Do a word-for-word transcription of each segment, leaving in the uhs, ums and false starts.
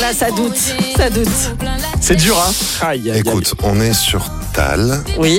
là, ça doute, ça doute. C'est dur, hein. Aïe, aïe, Écoute, on est sur Tal. Oui.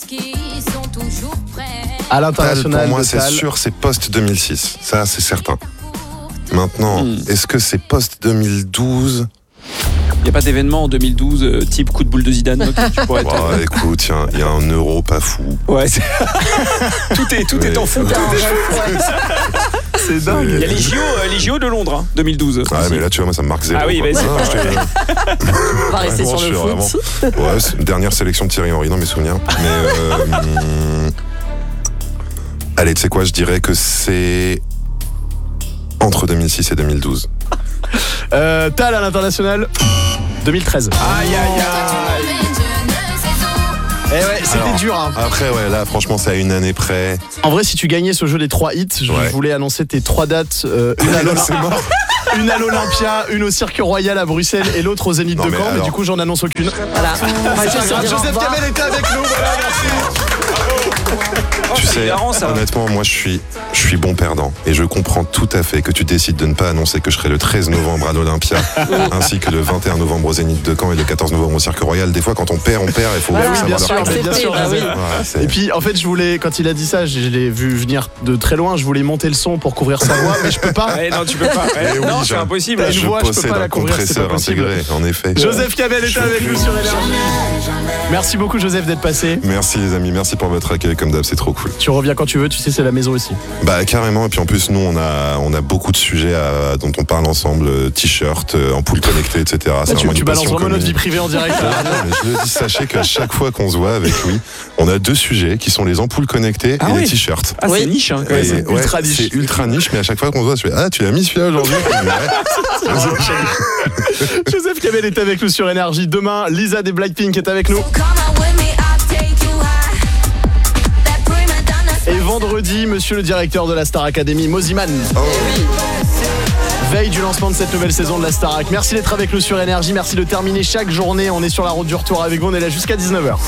À Tal, l'international. pour moi, de c'est Tal. sûr, c'est post-deux mille six. Ça, c'est certain. Maintenant, Hmm. est-ce que c'est post-deux mille douze? Il n'y a pas d'événement en deux mille douze, euh, type coup de boule de Zidane auquel tu pourrais être... Ouais, écoute, il y a- il y, a un euro pas fou. Ouais, c'est... tout est, tout est Ouais, en fou. tout Tout est fou. C'est dingue. Il y a les J O, euh, les J O de Londres, hein, deux mille douze. Ouais, mais là, tu vois, moi, ça me marque zéro. Ah oui, quoi. vas-y. Non, je te- On va rester Vraiment, sur le je suis foot. vraiment- Ouais, c'est une dernière sélection de Thierry Henry dans mes souvenirs. Mais euh, hum, allez, tu sais quoi, je dirais que c'est entre deux mille six et deux mille douze. Euh, Tal à l'international. deux mille treize. Aïe, aïe, aïe. Eh ouais, c'était Alors, dur, hein. Après, ouais, là, franchement, c'est à une année près. En vrai, si tu gagnais ce jeu des trois hits, je Ouais. voulais annoncer tes trois dates. euh, une, à l'Olympia, C'est mort. une à l'Olympia, une au Cirque Royal à Bruxelles et l'autre au Zénith Non, de mais Caen. Mais alors- du coup, j'en annonce aucune. Voilà. On va juste se dire au Joseph revoir. Kamel était avec nous. Voilà, merci. Tu sais, hilarant, ça. honnêtement, moi, je suis, je suis bon perdant. Et je comprends tout à fait que tu décides de ne pas annoncer que je serai le treize novembre à l'Olympia, ainsi que le vingt et un novembre au Zénith de Caen et le quatorze novembre au Cirque Royal. Des fois, quand on perd, on perd. Il faut Bah faut oui, bien savoir sûr, leur mais bien accepter, sûr, bah Joseph. oui. Ouais, c'est- Et puis, en fait, je voulais, quand il a dit ça, je l'ai vu venir de très loin. Je voulais monter le son pour couvrir sa voix, mais je peux pas. Ouais, non, tu peux pas. Ouais, Eh oui, non, c'est j'ai- impossible. T'as une je voix, je peux possède pas la un couvrir, c'est pas compresseur possible. intégré, en effet. Joseph Kamel était Je avec peux nous plus. sur Énergie. Merci beaucoup, Joseph, d'être passé. Merci les amis, merci pour votre accueil comme d'hab, c'est trop cool. Tu reviens quand tu veux, tu sais, c'est la maison aussi. Bah carrément, et puis en plus nous on a on a beaucoup de sujets à- dont on parle ensemble, euh, t-shirt, euh, ampoule connectée, et cetera. C'est Là, tu, vraiment tu une balances passion vraiment notre vie commune. privée en direct. Ah non, mais je le dis, sachez qu'à chaque fois qu'on se voit avec Louis, on a deux sujets qui sont les ampoules connectées Ah et oui. les t-shirts. Ah, Oui. c'est niche, hein. Et Ouais, c'est ouais, ultra niche. C'est ultra niche, mais à chaque fois qu'on se voit, je fais ah tu l'as mis celui-là aujourd'hui. Ouais. Joseph Kamel est avec nous sur Énergie. Demain, Lisa des Blackpink est avec nous. Et vendredi, monsieur le directeur de la Star Academy, Moziman. Veille du lancement de cette nouvelle saison de la Starac. Merci d'être avec nous sur Énergie. Merci de terminer chaque journée. On est sur la route du retour avec vous. On est là jusqu'à dix-neuf heures.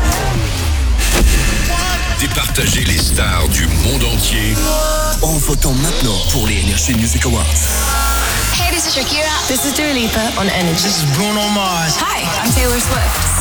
Départager les stars du monde entier en votant maintenant pour les Energy Music Awards. Hey, this is Shakira. This is Dua Lipa on Energy. This is Bruno Mars. Hi, I'm Taylor Swift.